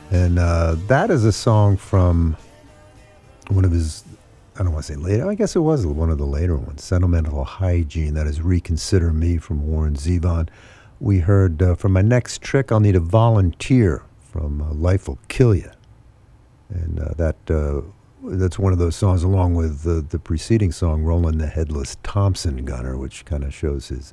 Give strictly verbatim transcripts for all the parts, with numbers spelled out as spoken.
And uh, that is a song from one of his, I don't want to say later, I guess it was one of the later ones, Sentimental Hygiene. That is Reconsider Me from Warren Zevon. We heard uh, from My Next Trick, I'll Need a Volunteer from uh, Life Will Kill Ya. And uh, that uh, that's one of those songs, along with the, the preceding song, Roland the Headless Thompson Gunner, which kind of shows his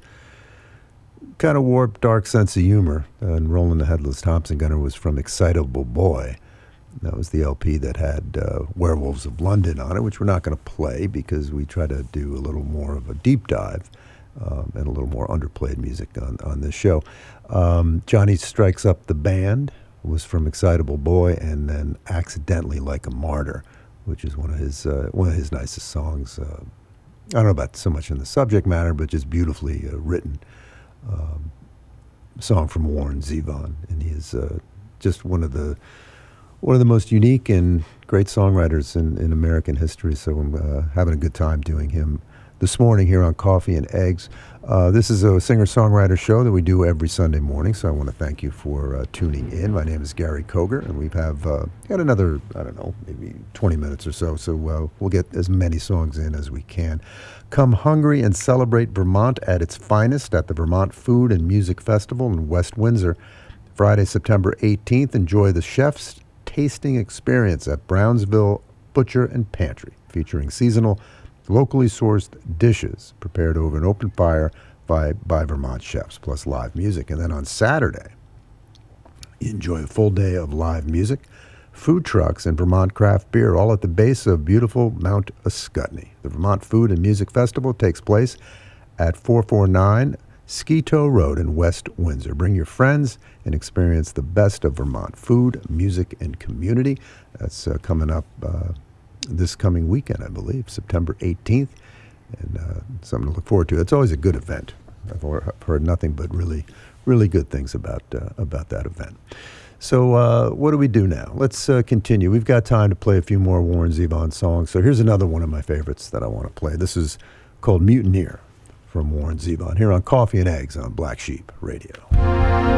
kind of warped, dark sense of humor. Uh, and Roland the Headless Thompson Gunner was from Excitable Boy. That was the L P that had uh, Werewolves of London on it, which we're not going to play because we try to do a little more of a deep dive um, and a little more underplayed music on, on this show. Um, Johnny Strikes Up the Band was from Excitable Boy, and then Accidentally Like a Martyr, which is one of his uh, one of his nicest songs. Uh, I don't know about so much in the subject matter, but just beautifully uh, written um, song from Warren Zevon, and he is uh, just one of the one of the most unique and great songwriters in, in American history. So I'm uh, having a good time doing him this morning here on Coffee and Eggs. Uh, this is a singer-songwriter show that we do every Sunday morning, so I want to thank you for uh, tuning in. My name is Gary Koger, and we have uh, got another, I don't know, maybe twenty minutes or so, so uh, we'll get as many songs in as we can. Come hungry and celebrate Vermont at its finest at the Vermont Food and Music Festival in West Windsor. Friday, September eighteenth, enjoy the chef's tasting experience at Brownsville Butcher and Pantry, featuring seasonal, locally sourced dishes prepared over an open fire by, by Vermont chefs, plus live music. And then on Saturday, you enjoy a full day of live music, food trucks, and Vermont craft beer, all at the base of beautiful Mount Ascutney. The Vermont Food and Music Festival takes place at four forty-nine Skeeto Road in West Windsor. Bring your friends and experience the best of Vermont food, music, and community. That's uh, coming up uh, this coming weekend, I believe, September eighteenth, and uh, something to look forward to. It's always a good event. I've heard nothing but really, really good things about uh, about that event. So uh, what do we do now? Let's uh, continue. We've got time to play a few more Warren Zevon songs. So here's another one of my favorites that I want to play. This is called Mutineer from Warren Zevon here on Coffee and Eggs on Black Sheep Radio.